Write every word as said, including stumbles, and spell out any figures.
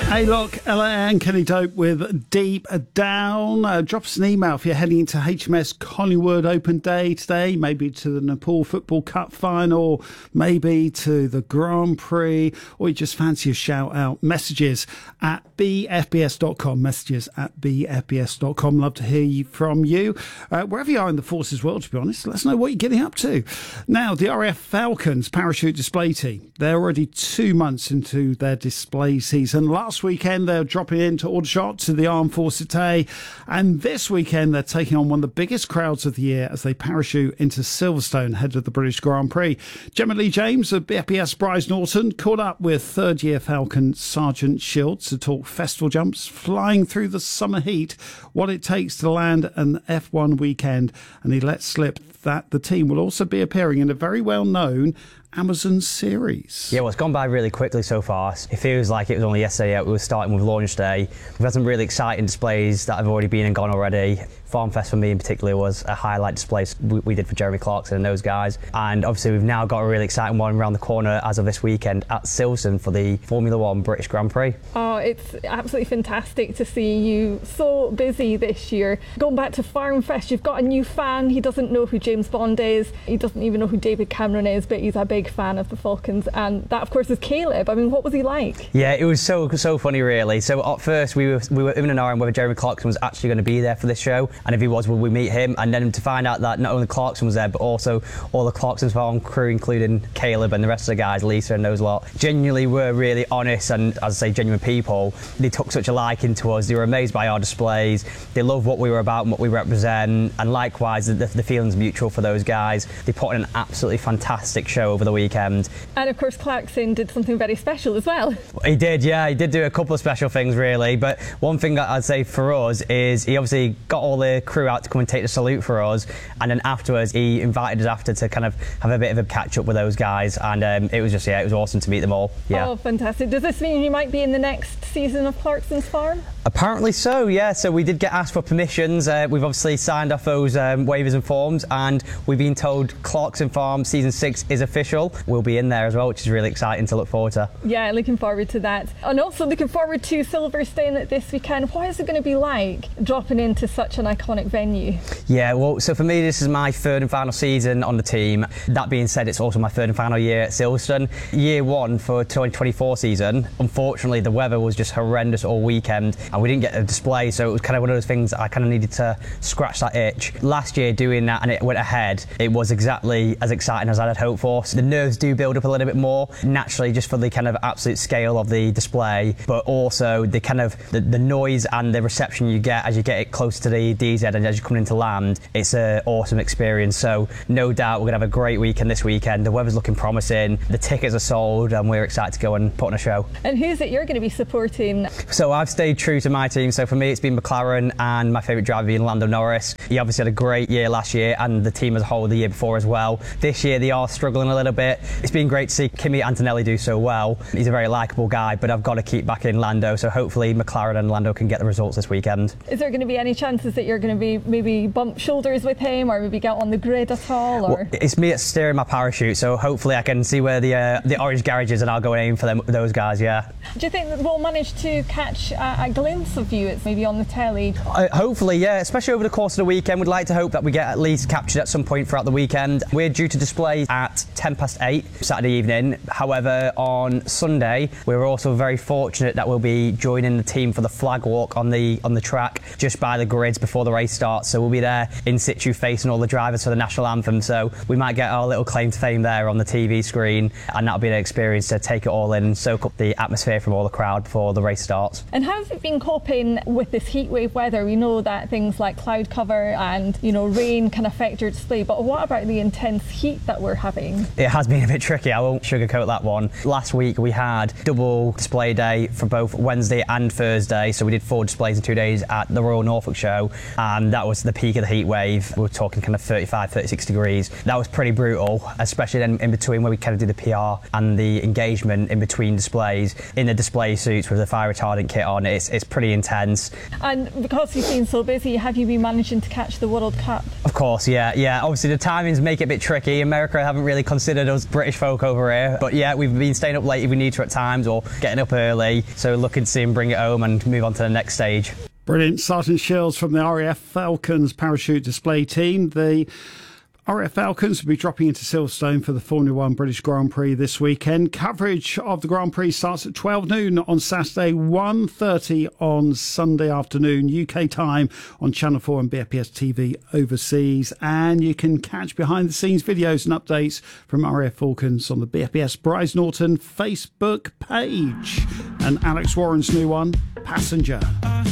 Hey, look, Ella and Kenny Dope with Deep Down. Uh, drop us an email if you're heading into H M S Collingwood Open Day today, maybe to the Nepal Football Cup final, maybe to the Grand Prix, or you just fancy a shout out. Messages at b f b s dot com. Messages at b f b s dot com. Love to hear you from you. Uh, wherever you are in the forces world, to be honest, let us know what you're getting up to. Now, the R A F Falcons parachute display team. They're already two months into their display season. Last weekend, they're dropping into Aldershot to the Armed Forces Day. And this weekend, they're taking on one of the biggest crowds of the year as they parachute into Silverstone, ahead of the British Grand Prix. Gemma Lee James of B F B S Bryce Norton caught up with third-year Falcon Sergeant Shields to talk festival jumps, flying through the summer heat, what it takes to land an F one weekend. And he let slip that the team will also be appearing in a very well-known Amazon series. Yeah, well, it's gone by really quickly so far. It feels like it was only yesterday. We were starting with launch day. We've had some really exciting displays that have already been and gone already. Farm Fest for me in particular was a highlight display we, we did for Jeremy Clarkson and those guys. And obviously we've now got a really exciting one around the corner as of this weekend at Silverstone for the Formula One British Grand Prix. Oh, it's absolutely fantastic to see you so busy this year. Going back to Farm Fest, you've got a new fan. He doesn't know who James Bond is. He doesn't even know who David Cameron is, but he's a big fan of the Falcons. And that, of course, is Caleb. I mean, what was he like? Yeah, it was so so funny, really. So at first we were we were in an hour on whether Jeremy Clarkson was actually going to be there for this show, and if he was, would we meet him? And then to find out that not only Clarkson was there, but also all the Clarkson's Farm crew, including Caleb and the rest of the guys, Lisa and those lot, genuinely were really honest and, as I say, genuine people. They took such a liking to us. They were amazed by our displays. They loved what we were about and what we represent. And likewise, the, the feeling's mutual for those guys. They put on an absolutely fantastic show over the weekend. And of course, Clarkson did something very special as well. He did, yeah. He did do a couple of special things, really. But one thing that I'd say for us is he obviously got all the crew out to come and take the salute for us, and then afterwards he invited us after to kind of have a bit of a catch up with those guys, and um, it was just, yeah, it was awesome to meet them all. Yeah. Oh, fantastic. Does this mean you might be in the next season of Clarkson's Farm? Apparently so, yeah. So we did get asked for permissions. Uh, we've obviously signed off those um, waivers and forms, and we've been told Clarkson Farm season six is official. We'll be in there as well, which is really exciting to look forward to. Yeah, looking forward to that. And also looking forward to Silverstone this weekend. What is it going to be like dropping into such an iconic venue? Yeah, well, so for me, this is my third and final season on the team. That being said, it's also my third and final year at Silverstone. Year one for twenty twenty-four season, unfortunately, the weather was just horrendous all weekend, and we didn't get a display, so it was kind of one of those things I kind of needed to scratch that itch. Last year, doing that, and it went ahead, it was exactly as exciting as I had hoped for. So the nerves do build up a little bit more, naturally, just for the kind of absolute scale of the display, but also the kind of the, the noise and the reception you get as you get it close to the D Z and as you come into land. It's an awesome experience, so no doubt we're going to have a great weekend this weekend. The weather's looking promising, the tickets are sold, and we're excited to go and put on a show. And who's it you're going to be supporting? So I've stayed true to my team, so for me it's been McLaren, and my favourite driver being Lando Norris. He obviously had a great year last year, and the team as a whole the year before as well. This year they are struggling a little bit. It's been great to see Kimi Antonelli do so well. He's a very likeable guy, but I've got to keep backing Lando, so hopefully McLaren and Lando can get the results this weekend. Is there going to be any chances that you're going to be maybe bump shoulders with him, or maybe get on the grid at all? Or? Well, it's me that's steering my parachute, so hopefully I can see where the uh, the orange garage is, and I'll go and aim for them, those guys, yeah. Do you think that we'll manage to catch a, a glimpse of you? It's maybe on the telly? Uh, hopefully, yeah, especially over the course of the weekend. We'd like to hope that we get at least captured at some point throughout the weekend. We're due to display at ten past eight Saturday evening. However, on Sunday, we're also very fortunate that we'll be joining the team for the flag walk on the on the track just by the grids before the race starts. So we'll be there in situ facing all the drivers for the national anthem. So we might get our little claim to fame there on the T V screen, and that'll be an experience to take it all in and soak up the atmosphere from all the crowd before the race starts. And how have you been coping with this heatwave weather? We know that things like cloud cover and, you know, rain can affect your display, but what about the intense heat that we're having? It has been a bit tricky, I won't sugarcoat that one. Last week we had double display day for both Wednesday and Thursday, so we did four displays in two days at the Royal Norfolk Show, and that was the peak of the heat wave. We were talking kind of thirty-five, thirty-six degrees. That was pretty brutal, especially then in between where we kind of do the P R and the engagement in between displays in the display suits with the fire retardant kit on. It's, it's pretty intense. And because you've been so busy, have you been managing to catch the World Cup? Of course, yeah, yeah. Obviously the timings make it a bit tricky. America haven't really considered than us British folk over here. But yeah, we've been staying up late if we need to at times, or getting up early. So looking to see him bring it home and move on to the next stage. Brilliant. Sergeant Shields from the R A F Falcons parachute display team. The R A F Falcons will be dropping into Silverstone for the Formula One British Grand Prix this weekend. Coverage of the Grand Prix starts at twelve noon on Saturday, one thirty on Sunday afternoon, U K time, on Channel four and B F P S T V overseas. And you can catch behind-the-scenes videos and updates from R A F Falcons on the B F P S Bryce Norton Facebook page. And Alex Warren's new one, Passenger.